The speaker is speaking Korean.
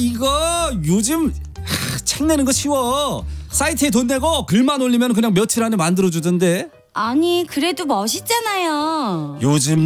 이거 요즘 책 내는 거 쉬워. 사이트에 돈 내고 글만 올리면 그냥 며칠 안에 만들어주던데. 아니 그래도 멋있잖아요. 요즘